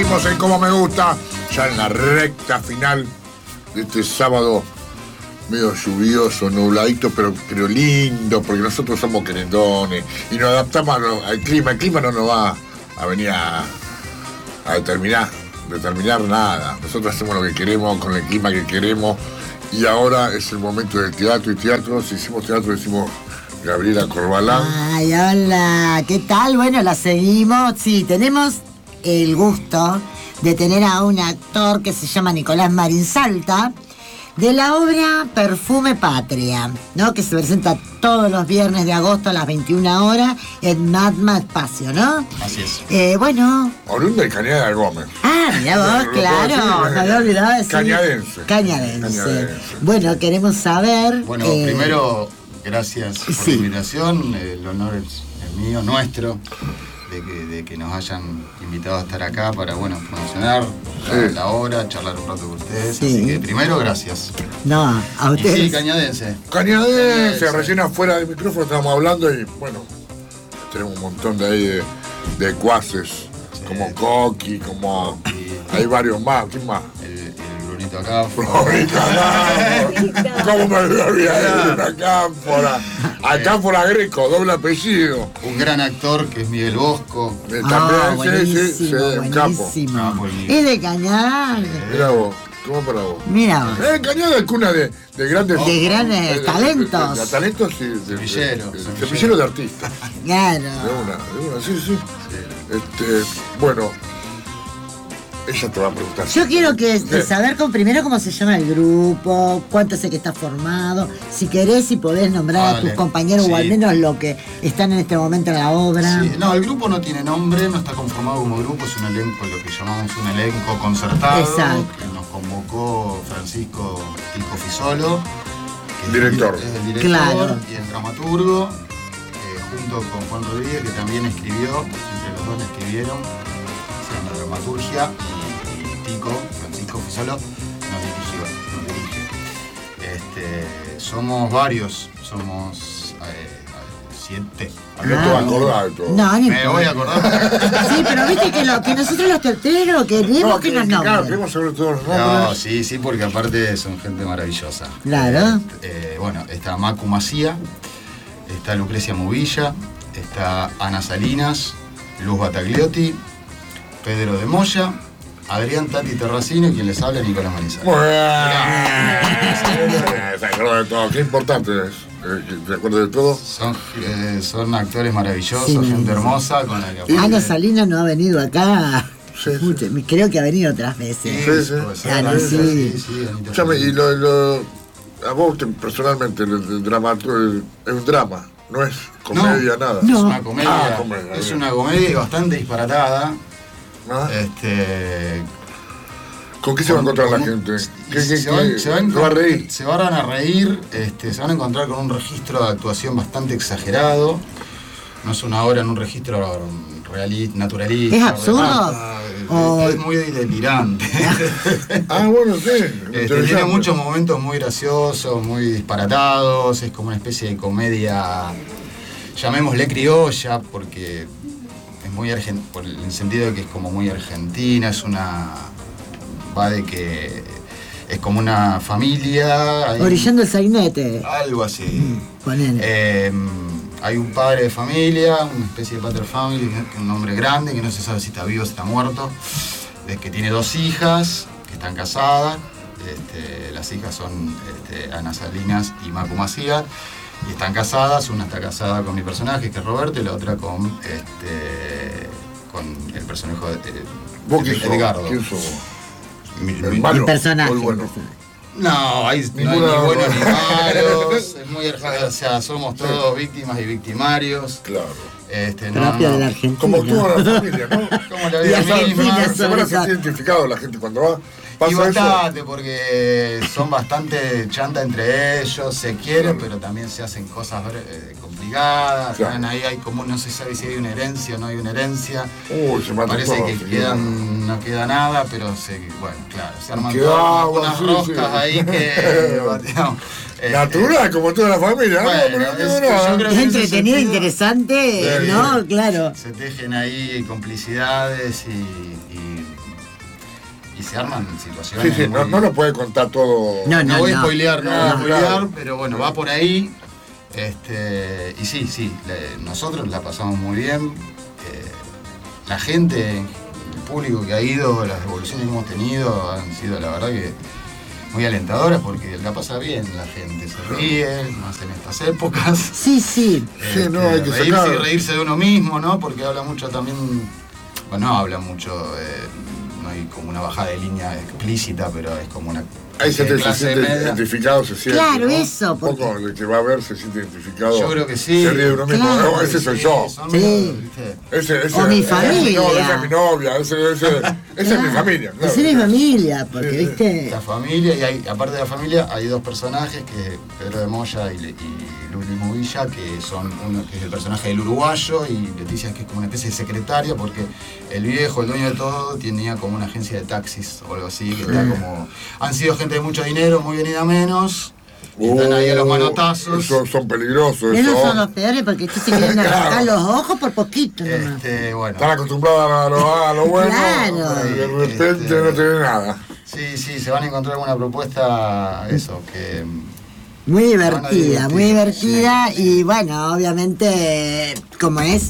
Seguimos en Como Me Gusta, ya en la recta final de este sábado medio lluvioso, nubladito, pero lindo, porque nosotros somos querendones y nos adaptamos al clima. El clima no nos va a venir a determinar nada. Nosotros hacemos lo que queremos, con el clima que queremos, y ahora es el momento del teatro. Y teatro, si hicimos teatro, decimos Gabriela Corbalán. Ay, hola, ¿qué tal? Bueno, la seguimos. Sí, tenemos el gusto de tener a un actor que se llama Nicolás Marinsalta, de la obra Perfume Patria, ¿no? Que se presenta todos los viernes de agosto a las 21 horas en Magma Espacio, ¿no? Así es. Bueno. Oriunda de Cañada de Gómez. Ah, mirá vos, claro. Me había olvidado de decir. Cañadense. Bueno, queremos saber. Bueno, primero, gracias por la invitación. El honor es mío, nuestro, de que nos hayan invitado a estar acá para, promocionar la obra, charlar un rato con ustedes. Sí. Así que primero, gracias. No, a ustedes. Y sí, Cañadense. Cañadense, recién afuera del micrófono estábamos hablando y, tenemos un montón de ahí de cuaces, como Coqui, como... Hay varios más, ¿quién más? Brunito Acáfora. ¿Cómo me olvidé una Acáfora? Acáfora Greco, doble apellido. Un gran actor que es Miguel Bosco. También, sí, un capo. Es de Cañada. Mira vos, ¿cómo para vos? Mira vos. Cañada es cuna de grandes... De grandes talentos. De talentos, sí. Semillero de artistas. Claro. De una, sí. Ella te va a preguntar. Yo quiero saber primero cómo se llama el grupo, cuánto sé que está formado, si querés, si podés nombrar a tus compañeros o al menos los que están en este momento en la obra. Sí. No, el grupo no tiene nombre, no está conformado como grupo, es un elenco, lo que llamamos un elenco concertado. Exacto. Que nos convocó Francisco Tico Fisolo, que director. Es el director, claro, y el dramaturgo, junto con Juan Rodríguez, que también escribió, entre los dos escribieron, la dramaturgia, y Tico, Francisco Fisolo, nos dirige. Somos varios, somos 7. ¿No te vas a acordar de todo? No, me voy a acordar. Sí, pero viste que nosotros los terceros queremos que nos nombren. Claro, queremos saber todos los nombres. No, sí, porque aparte son gente maravillosa. Claro. Está Macu Macía, está Lucrecia Movilla, está Ana Salinas, Luz Batagliotti, Pedro de Moya, Adrián Tati Terracino y quien les habla, Nicolás Marinsalta. Se acuerda de todo. Qué importante es. ¿Te acuerdas de todo? Son actores maravillosos, gente hermosa. Con la que Ana Salinas no ha venido acá. Sí. Creo que ha venido otras veces. Sí. Escúchame, y a vos personalmente, el dramaturgo es un drama, no es comedia, nada. No. Es una comedia. Comedia, es una comedia bastante disparatada. ¿Ah? ¿Con qué se va a encontrar la gente? Se va a reír. Se van a reír, se van a encontrar con un registro de actuación bastante exagerado. No es una obra en un registro realista, naturalista. ¿Es absurdo? Es muy delirante. Sí. Tiene muchos momentos muy graciosos, muy disparatados. Es como una especie de comedia, llamémosle criolla, porque es muy por el sentido de que es como muy argentina. Va de que es como una familia. Orillando el sainete. Algo así. Ponele. Hay un padre de familia, una especie de pater family, que es un hombre grande, que no se sabe si está vivo o si está muerto, que tiene 2 hijas, que están casadas. Las hijas son Ana Salinas y Macu Macía, y están casadas. Una está casada con mi personaje, que es Roberto, y la otra con el personaje de Edgardo. ¿Quién sos? El personaje. No, hay ni buenos ni malos. Es muy, somos todos víctimas y victimarios. Claro. Propio de la Argentina. Como toda la familia, ¿no? Como la vida misma. Se van a sentir identificados la gente cuando va. Y bastante, porque son bastante chanta entre ellos, se quieren, pero también se hacen cosas complicadas. Claro. Ahí hay como, no se sabe si hay una herencia o no hay una herencia. Se matan parece todos, que no queda nada, pero se arman todas unas roscas ahí que digamos, natural, como toda la familia. Es entretenido, interesante, ¿no? Claro. Se tejen ahí complicidades y y se arman situaciones. Sí, no lo puede contar todo. No voy a spoilear, claro. pero bueno, va por ahí. Y sí, nosotros la pasamos muy bien. La gente, el público que ha ido, las devoluciones que hemos tenido han sido, la verdad, que muy alentadoras, porque la pasa bien la gente, se ríe, más en estas épocas. Sí. Sí, no, hay que reírse sacar. y reírse de uno mismo, ¿no? Porque habla mucho también, bueno, no habla mucho, no hay como una bajada de línea explícita, pero es como una Ahí se clase siente media. identificado, se siente. Claro, ¿no? eso, Un poco porque- el que va a ver se siente identificado. Yo creo que sí. Se ríe de uno mismo. Claro. No, ese soy yo. son Sí. medio, ¿viste? Ese, O mi familia. No, esa es mi novia. Esa es mi familia. Claro. Esa es mi familia, porque, Sí. viste... La familia, y aparte de la familia, hay dos personajes, que Pedro de Moya y Luli Movilla, que son uno que es el personaje del uruguayo, y Leticia, que es como una especie de secretaria, porque el viejo, el dueño de todo, tenía como una agencia de taxis o algo así, que está como. Han sido gente de mucho dinero, muy venida menos, y están ahí a los manotazos. Son peligrosos. Esos eso. son los peores porque estos se quieren arrancar los ojos por poquito nomás. Bueno. Están acostumbrados a lo bueno. Claro. Y de repente no tienen nada. Sí, se van a encontrar alguna propuesta, eso, que. Muy Van a divertida y bueno, obviamente, como es,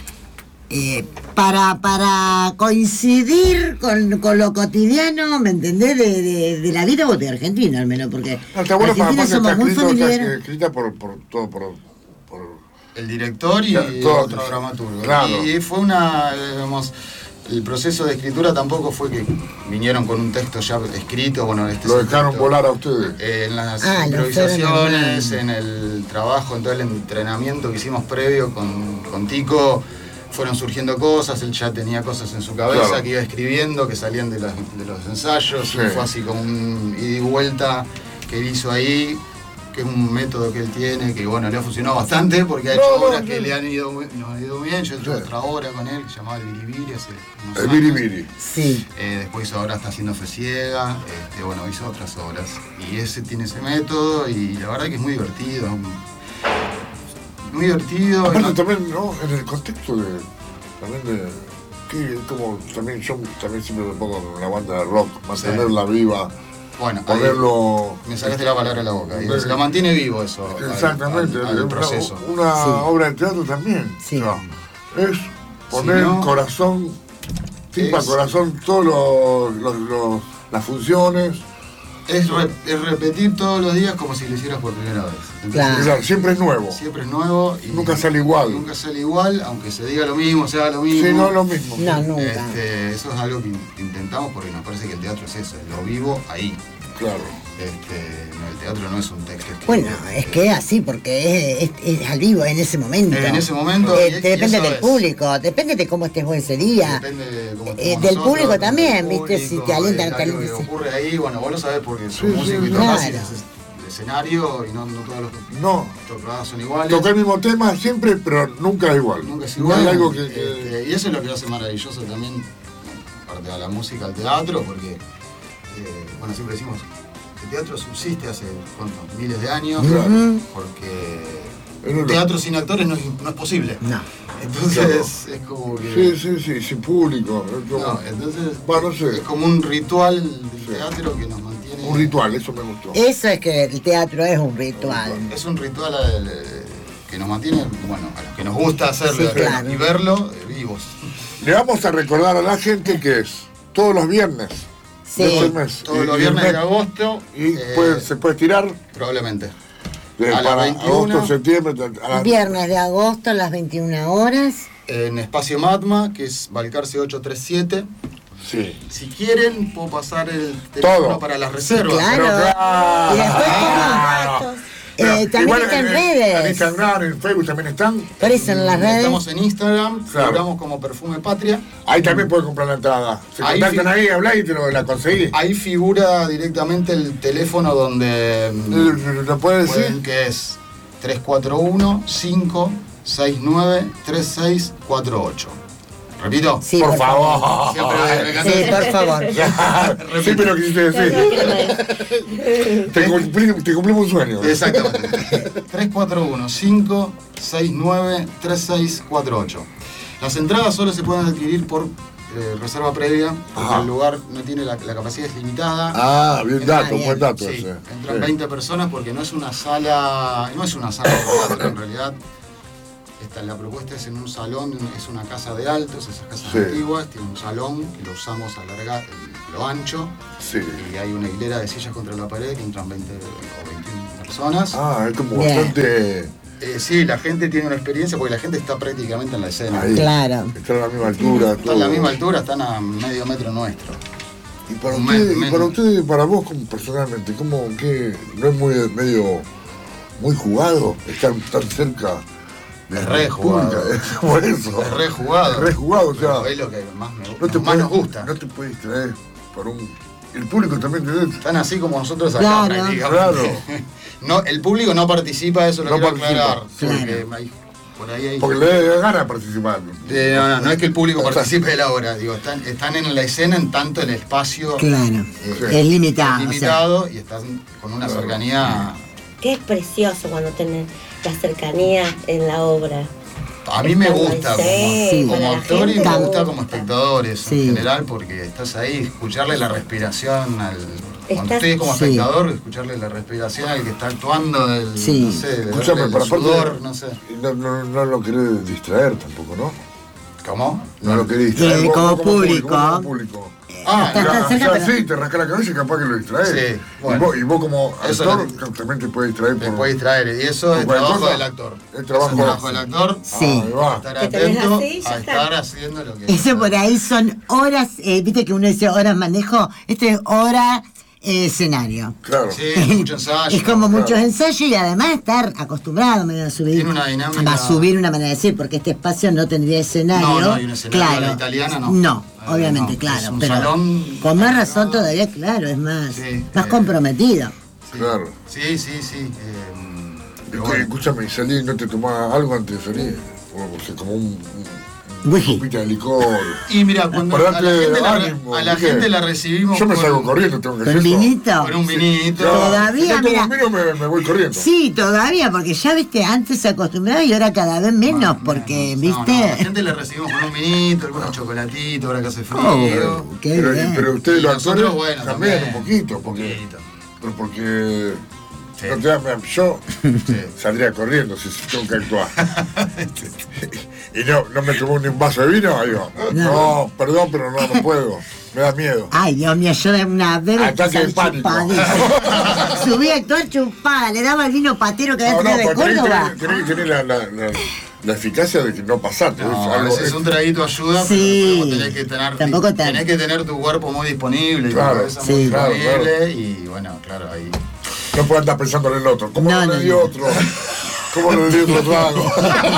para coincidir con lo cotidiano, ¿me entendés? De la vida de Argentina al menos, porque No, está bueno para Argentina somos muy está familiares. escrita por todo, por El director y todo, otro dramaturgo. claro. Y fue digamos, el proceso de escritura tampoco fue que vinieron con un texto ya escrito, bueno, lo es un dejaron texto. volar a ustedes. En las Ah, lo improvisaciones, fueron en el trabajo, en todo el entrenamiento que hicimos previo con Tico, fueron surgiendo cosas, él ya tenía cosas en su cabeza, Claro. que iba escribiendo, que salían de los ensayos, Sí. y fue así como un ida y vuelta que él hizo ahí, que es un método que él tiene, que bueno, le ha funcionado bastante, porque ha hecho obras que le han ido muy bien. Yo he hecho otra obra con él, que se llamaba El Biribiri, hace unos El años. biribiri. Sí. Después ahora está haciendo Fe Ciega, bueno, hizo otras obras. Y ese tiene ese método, y la verdad que es muy divertido. Muy divertido. Aparte ¿no? también, ¿no? En el contexto que como también yo también siempre me pongo en una banda de rock, mantenerla viva, Bueno, ponerlo. me sacaste la palabra de la boca. Y Sí. la mantiene vivo eso. Exactamente, al proceso. una Sí. obra de teatro también. Sí. No, es poner Si no, corazón, timba es- corazón, todas las funciones. Es repetir todos los días como si lo hicieras por primera vez. Entonces, Claro. Claro, siempre es nuevo. Siempre es nuevo. Y Nunca sale igual. Nunca sale igual, aunque se diga lo mismo, se haga lo mismo. Sí, no es lo mismo. No, nunca. Eso es algo que intentamos, porque nos parece que el teatro es eso, es lo vivo ahí. Claro. El teatro no es un texto escrito. Bueno, es que es así, porque es al vivo en ese momento. En ese momento, y depende eso del es. público, depende de cómo estés vos ese día. Depende de cómo Del estemos nosotros, público depende también, del ¿viste? Si público, te alientan, de te algo que alientan. ocurre ahí, bueno, vos lo sabés porque sos Sí, músico sí, y tocás y claro. haces el escenario, y no todos los No. tocadas son iguales. Toca el mismo tema siempre, pero nunca igual. Nunca es No igual. hay algo que Y eso es lo que lo hace maravilloso también, aparte de la música, al teatro, porque, bueno, siempre decimos, el teatro subsiste hace, ¿cuántos? Miles de años, Claro. porque un teatro sin actores no es posible. No. Entonces, es como que... Sí, sin público. Es como, No, entonces, bueno, no sé. es como un ritual del Sí. teatro que nos mantiene... Un ritual, eso me gustó. Eso es que el teatro es un ritual. Es un ritual que nos mantiene, bueno, a los que nos gusta hacerlo Sí, claro. y verlo, vivos. Le vamos a recordar a la gente que es todos los viernes Sí. de este mes. Todos los viernes de agosto. Y eh, se puede tirar Probablemente. para las 21. agosto, septiembre. A las- Viernes de agosto a las 21 horas. En Espacio Matma, que es Balcarce 837. Sí. Si quieren, puedo pasar el teléfono Todo. para las reservas. claro. Pero claro. Y después, también igual está en En redes. Instagram, en Facebook también están. Por eso en las redes. Estamos en Instagram, Claro. figuramos como Perfume Patria. Ahí también puedes comprar la entrada. Se Ahí contactan ahí, hablá y te la conseguís. Ahí figura directamente el teléfono donde ¿Lo puedes pueden, decir? que es 341-569-3648. ¿Repito? Sí, por favor. Siempre me canso Sí, de- por favor. Sí, pero quisiste decir. Te cumplimos un sueño. Exactamente. 341-569-3648. Las entradas solo se pueden adquirir por reserva previa, porque Ajá. el lugar no tiene la capacidad es limitada. Ah, bien dato, bien. buen dato Sí, ese. entran Sí. 20 personas porque no es una sala de teatro, en realidad. La propuesta es en un salón, es una casa de altos, esas casas Sí. antiguas, tiene un salón que lo usamos a lo ancho, Sí. y hay una hilera de sillas contra la pared que entran 20 o 21 personas. Ah, es como Bien. bastante. Sí, la gente tiene una experiencia porque la gente está prácticamente en la escena. Ahí. Claro. Está a la misma altura. Está a la misma altura, están a medio metro nuestro. Y para Un usted, mes. y para usted, y para vos como personalmente, ¿cómo que no es muy jugado estar tan cerca de Es la re jugado. República? Es por eso. Es re jugado. Es re jugado, o Pero sea, es lo que más, no te más nos puedes- gusta. No te puedes distraer por un. El público también te Están así como nosotros acá Claro. prácticamente. Claro. No, el público no participa, eso lo No quiero participa, aclarar. claro. Porque por ahí hay. Porque le da ganas de participar. No es que el público Está- participe de la obra, digo, están en la escena en tanto el espacio Claro. eh, Es limitado. es limitado y están con una Claro. cercanía. Que es precioso cuando tenés la cercanía en la obra. A mí me gusta Sí. como para la actor y gente me le gusta como espectadores Sí. en general, porque estás ahí, escucarle la respiración cuando Estás- estés como Sí. espectador, escucharle la respiración al que está actuando del, Sí. no sé, Escúchame, del para sudor, aparte, no sé. no lo querés distraer tampoco, ¿no? ¿Cómo? No lo querés distraer. Vos como público. público. Como público. Ah, Está- no, está cerca, O sea, pero- sí, te rasca la cabeza y capaz que lo distraes. Sí, bueno. Y vos como Eso actor también te puedes distraer te por. puede distraer, y eso es por cualquier trabajo cosa. del actor. Es trabajo del actor. Sí. Ahí va. Estar Que tenés atento así, ya a está. estar haciendo lo que. Eso por ahí son horas, viste que uno dice horas manejo, esto es hora escenario. Claro. Sí, mucho ensayo. Es como claro. muchos ensayos y además estar acostumbrado a subir. Tiene una dinámica- Va a subir una manera de decir, porque este espacio no tendría escenario. No, hay un escenario a la italiana, no. No, obviamente, No, claro. es un pero salón con más razón cerrado. todavía, claro, es más, Sí, más comprometido. Sí. Claro. Sí. Pero bueno. Escúchame, salí y no te tomás algo antes de salir. O sea, como un Whisky. copita de licor. Y mira, cuando Para a la darte gente ánimo, a la ¿viste? gente la recibimos Yo me con- salgo corriendo, tengo que Con hacer eso. vinito. con un vinito. Claro. Todavía, Si no tomo mira. vino, me voy corriendo. Sí, todavía, porque ya viste, antes se acostumbraba y ahora cada vez menos, porque, No, viste. no, a la gente le recibimos con un vinito, algunos chocolatitos, ahora que hace frío. Oh, qué Pero, bien. pero ustedes Y los nosotros, actores bueno, también también. un poquito, porque, Poquito. pero porque Sí. no te das- yo Sí. saldría corriendo si tengo que actuar. Y no me tomó ni un vaso de vino, ahí va. No, perdón, pero no puedo. Me da miedo. Ay, Dios mío, yo de una vez me Ataque puse de ahí pánico. chupadita. Subí a actuar chupada, le daba el vino patero que había No, traído de pero Córdoba. tenés que tener la eficacia de que no pasaste. No, es a algo, veces un traguito ayuda, Sí. pero tampoco Tampoco tenés que tener tu cuerpo muy disponible, y tu Claro, cabeza sí. muy claro, disponible, y bueno, claro, ahí. no puedes andar pensando en el otro. ¿Cómo No, no, no, le di no. otro? ¿Cómo no le di otro trago?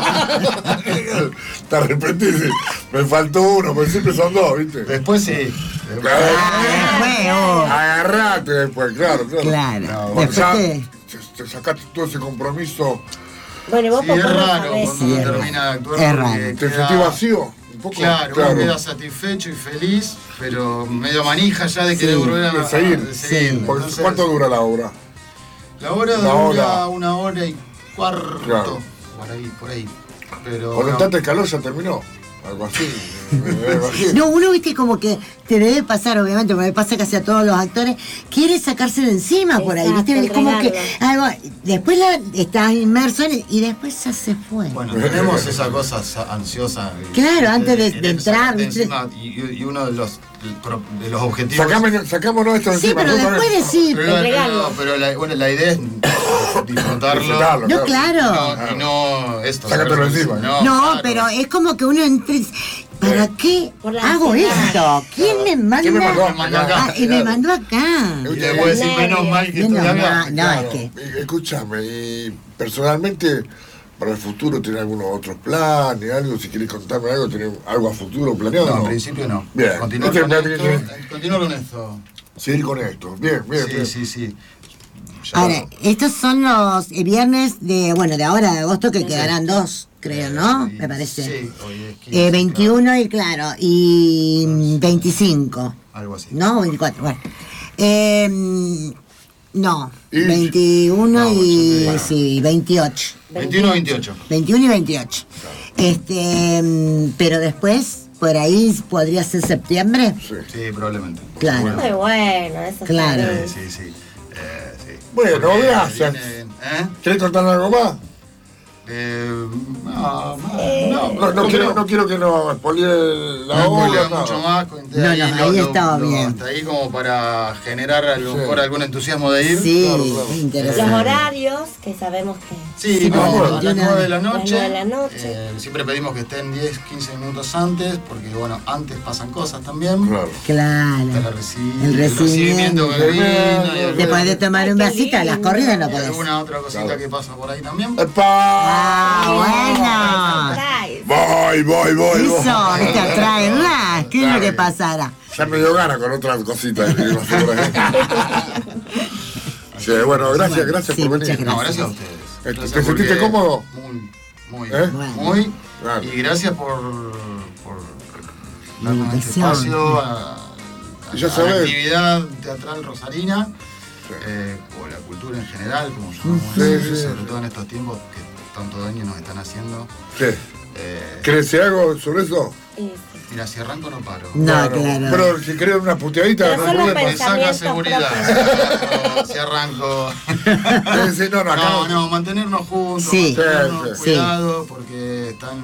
Te arrepentís. Me faltó uno, porque siempre son dos, ¿viste? Después sí. Ah, después, oh, Agarrate después, claro. claro. No, Cuando Después ya te- te sacaste todo ese compromiso, Bueno, vos Sí, es por lo raro sabés. cuando Sí, uno es termina de actuar. Es porque raro. te queda- sentís vacío. Un poco. Claro, uno queda satisfecho y feliz, pero medio manija ya de querer Sí, volver a de seguir. de seguir. Sí. Porque, Entonces, ¿cuánto dura la obra? La hora Una dura hora. 1 hora y cuarto. Claro. Por ahí. Pero. Voluntad calor ya terminó. Algo así. me imagino. No, uno viste como que te debe pasar, obviamente, como me pasa casi a todos los actores, quiere sacárselo encima por ahí, Exacto, viste, es como que entregarlo. algo, después estás inmerso y después ya se fue. Bueno, tenemos esa cosa ansiosa. Claro, antes de querer entrar, sacarte ¿viste? encima, y uno de los objetivos. Sacámonos esto Sí, encima. pero ¿no? después decir, Pero la idea es disfrutarlo. Disfrutarlo, no, claro. claro. Y no esto. Sácatelo ¿sabes? encima. No, claro. pero es como que uno entre. ¿Para qué Por la hago ansiedad. esto? ¿Quién me manda? ¿Quién me mandó? Me mandó acá? Ah, y me mandó acá. Y después decir menos mal que Menos estoy acá. mal. No, es que- Escúchame, y personalmente, para el futuro, ¿tenés algunos otros planes? Algo, si querés contarme algo, ¿tenés algo a futuro planeado? No, o en principio no. Bien. Continuar Este con me tiene esto. Continuar con esto. Seguir con esto. Bien, bien. bien. Sí. Ya- Ahora, estos son los viernes de ahora, de agosto, que quedarán dos, creo, ¿no? Me parece. Sí, hoy es 15, 21 y claro, y 25, algo así. ¿no? 24, bueno. No, Y- 21 No, y bueno. sí, 28. 21 o 28. 21 y 28. Pero después por ahí podría ser septiembre. Sí, probablemente. Claro. Muy bueno, eso Claro. está bien. Sí. Bueno, Porque gracias. viene- ¿Querés contar algo más? No quiero que nos spoilee la No obra. spoileo No. mucho más. Conté No, ahí estaba bien. Hasta ahí como para generar a lo mejor algún entusiasmo de ir. Sí, Claro. interesante. Los horarios, que sabemos que Sí, Sí, no, como a las 9 de la noche. Las 9 de la noche. Siempre pedimos que estén 10, 15 minutos antes, porque bueno, antes pasan cosas también. Claro. Está Claro. el El recibimiento que vino. Después de tomar un Ay, qué vasito, a las lindo. corridas no Y podés. alguna otra cosita que pasa por ahí también. Ah, Surprise. Voy. Eso, ¿te atrae más? ¿Qué es lo que pasará? Ya me dio gana con otras cositas. Sí, bueno, gracias Sí, por muchas venir. No, gracias. gracias a ustedes. ¿Te Gracias sentiste porque- cómodo? Muy. ¿Eh? Muy. Claro. Y gracias por La darnos este invitación. espacio a Y ya la sabés. actividad teatral rosarina, o la cultura en general, como llamamos Sí, decir, sí. sobre todo en estos tiempos que tanto daño nos están haciendo. ¿Qué? Eh, ¿Querés decir algo sobre eso? Sí. Mira, si arranco no paro. No, Bueno, claro. Pero si querés una puteadita, Pero no hay solo problema. Me saca Pensamientos seguridad. Si arranco. Sí, no, acá No, mantenernos juntos, Sí. mantenernos Sí, cuidados, porque están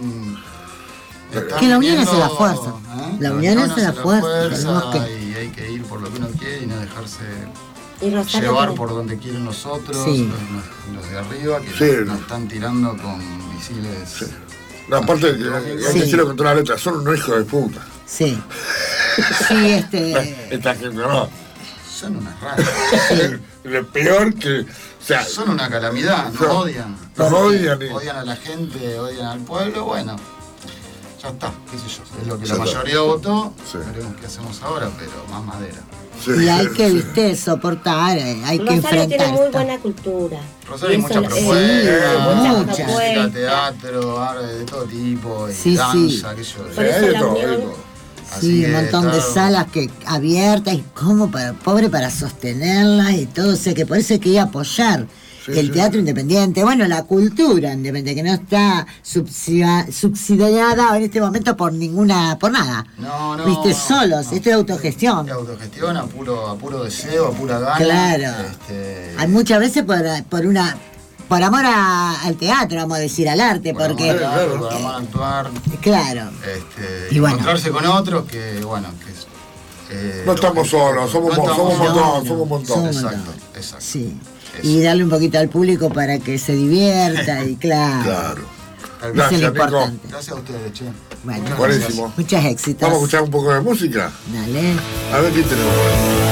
Que la unión hace la viniendo, fuerza. ¿eh? La unión hace la fuerza, tenemos que- Y hay que ir por lo que uno quiere y no dejarse Y Rosario llevar tiene- por donde quieren los otros, Sí. los de arriba, que Sí. nos están tirando con misiles. No, aparte, hay que Sí. decirlo con toda la letra, son unos hijos de puta. Sí. Sí, Esta gente no. Son unas raras. Lo peor que. O sea, Son una calamidad, nos No. odian. Nos odian y- Odian a la gente, odian al pueblo, bueno. Ya está, qué sé yo. Es lo que Ya la está. mayoría votó. Sí. Veremos qué hacemos ahora, pero más madera. sí, y hay que, sí. viste, soportar, hay que Rosario enfrentar. tiene muy esto. buena cultura. Rosario hay Y mucha eso, propuesta, mucha. música, propuesta. teatro, arte de todo tipo, y Sí, danza, sí. qué sé yo. Por eso hay de la todo, unión- hay de todo. Así Sí, que un montón de está- salas que abiertas y como pobre para sostenerlas y todo, o sea que por eso hay que ir a apoyar Sí, el sí. teatro independiente, bueno, la cultura independiente, que no está subsidiada en este momento por nada. No, Viste, no, solos, no. esto es autogestión. De autogestión, a puro deseo, a pura gana. Claro. Hay muchas veces por amor al teatro, vamos a decir, al arte, porque Por amor a actuar, claro, y Y bueno. encontrarse con otros que, bueno, No estamos solos, somos un montón, somos un montón. Somos un Exacto, montón. exacto. sí. Eso. Y darle un poquito al público para que se divierta y claro. Claro. Tal Eso vez. es lo Gracias, Nico. importante. Gracias a ustedes, che. Bueno, Buenísimo. muchos éxitos. Vamos a escuchar un poco de música. Dale. A ver qué tenemos.